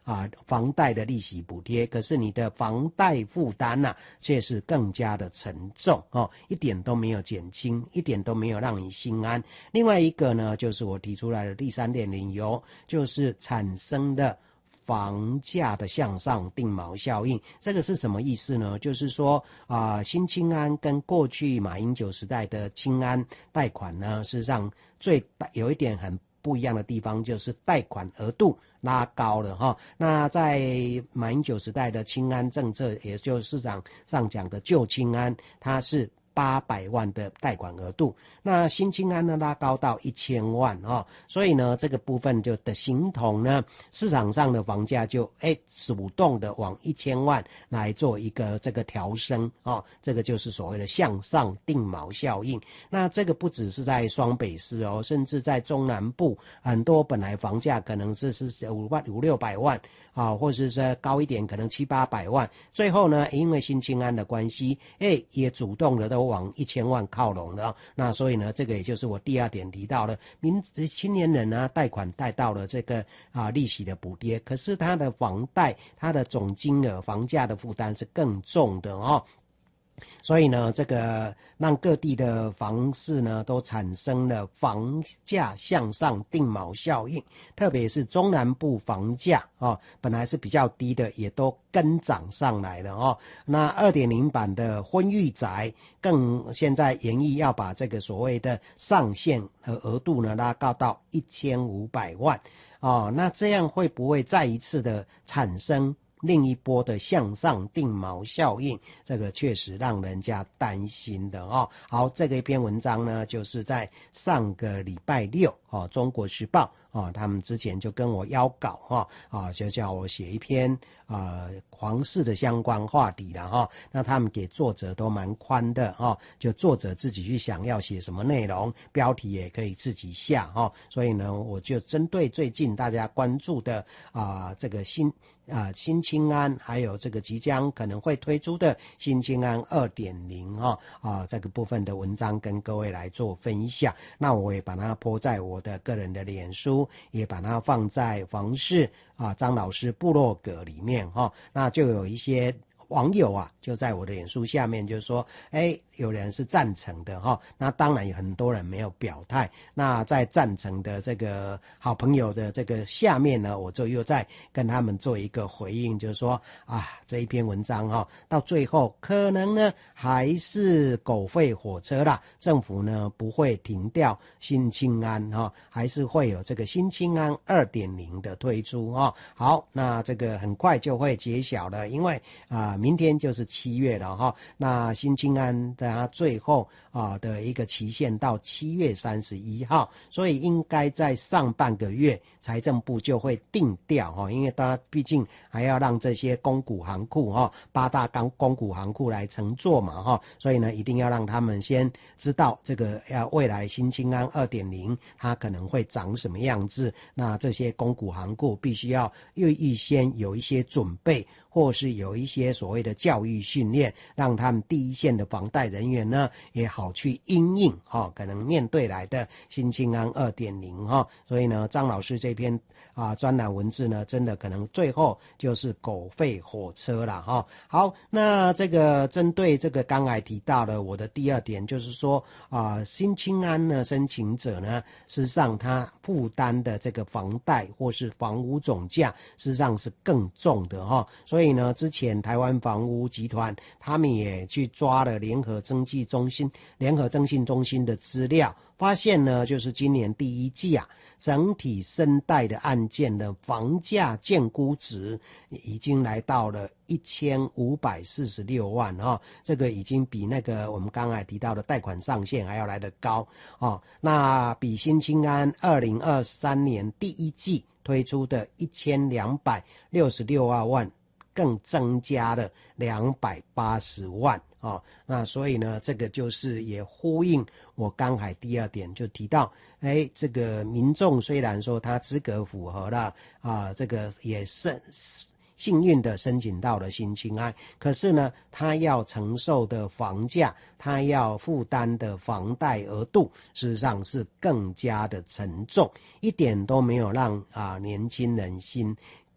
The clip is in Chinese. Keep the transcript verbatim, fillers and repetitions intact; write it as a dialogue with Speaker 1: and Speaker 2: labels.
Speaker 1: 啊房贷的利息补贴，可是你的房贷负担呐却是更加的沉重哦，一点都没有减轻，一点都没有让你心安。另外一个呢，就是我提出来的第三点理由，就是产生的房价的向上定锚效应。这个是什么意思呢？就是说啊、呃，新青安跟过去马英九时代的青安贷款呢，事实上最有一点很不一样的地方，就是贷款额度拉高了哈。那在马英九时代的青安政策，也就是市场上讲的旧青安，它是八百万的贷款额度，那新青安呢拉高到一千万哦，所以呢这个部分就的形同呢市场上的房价就哎主动的往一千万来做一个这个调升哦，这个就是所谓的向上定锚效应。那这个不只是在双北市哦，甚至在中南部很多本来房价可能这是五万五六百万啊，或者是高一点可能七八百万，最后呢因为新青安的关系，哎也主动的都往一千万靠拢了。那所以呢，这个也就是我第二点提到了，民青年人呢贷款贷到了这个啊利息的补贴，可是他的房贷他的总金额房价的负担是更重的哦。所以呢，这个让各地的房市呢都产生了房价向上定锚效应，特别是中南部房价哦，本来是比较低的，也都跟涨上来了哦。那 二点零 版的婚育宅更现在研议要把这个所谓的上限和额度呢拉高到一千五百万哦，那这样会不会再一次的产生另一波的向上定锚效应？这个确实让人家担心的哦。好，这个一篇文章呢，就是在上个礼拜六哦，《中国时报》哦，他们之前就跟我邀稿哈啊，就叫我写一篇啊、呃、皇室的相关话题了哈。那他们给作者都蛮宽的哈，就作者自己去想要写什么内容，标题也可以自己下哈。所以呢，我就针对最近大家关注的啊、呃、这个新啊新青安，还有这个即将可能会推出的新青安 二点零 哈啊这个部分的文章跟各位来做分享。那我也把它po在我的个人的脸书，也把它放在房市啊张老师部落格里面哈。那就有一些网友啊，就在我的脸书下面就说，哎，有人是赞成的哈，那当然有很多人没有表态。那在赞成的这个好朋友的这个下面呢，我就又在跟他们做一个回应，就是说啊，这一篇文章哈，到最后可能呢还是狗吠火车啦，政府呢不会停掉新青安哈，还是会有这个新青安 二点零 的推出哈。好，那这个很快就会揭晓了，因为啊。明天就是七月了哈，那新青安它最后啊的一个期限到七月三十一号，所以应该在上半个月财政部就会定调哈，因为它毕竟还要让这些公股行库哈，八大公公股行库来乘坐嘛哈，所以呢一定要让他们先知道这个要未来新青安 二点零 它可能会长什么样子，那这些公股行库必须要预先有一些准备，或是有一些所谓的教育训练，让他们第一线的房贷人员呢也好去因应哈，可能面对来的新青安 二点零 哈。所以呢，张老师这篇啊专栏文字呢，真的可能最后就是狗吠火车了哈。好，那这个针对这个刚才提到的我的第二点，就是说啊，新青安呢申请者呢，事实上他负担的这个房贷或是房屋总价，事实上是更重的哈。所以呢，之前台湾房屋集团他们也去抓了联合征信中心、联合征信中心的资料，发现呢，就是今年第一季啊，整体申贷的案件的房价建估值已经来到了一千五百四十六万哈，这个已经比那个我们刚才提到的贷款上限还要来得高哦。那比新青安二零二三年第一季推出的一千两百六十六万更增加了两百八十万哦，那所以呢，这个就是也呼应我刚才第二点就提到，哎，这个民众虽然说他资格符合了啊，这个也是幸运的申请到了新青安，可是呢，他要承受的房价，他要负担的房贷额度，事实上是更加的沉重，一点都没有让啊年轻人心